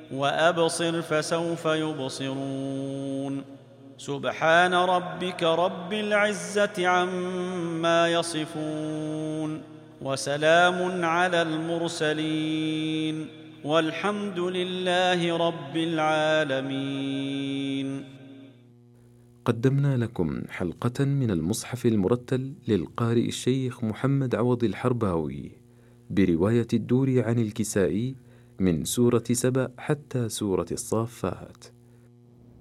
وأبصر فسوف يبصرون. سبحان ربك رب العزة عما يصفون، وسلام على المرسلين، والحمد لله رب العالمين. قدمنا لكم حلقة من المصحف المرتل للقارئ الشيخ محمد عوض الحرباوي برواية الدوري عن الكسائي من سورة سبأ حتى سورة الصافات.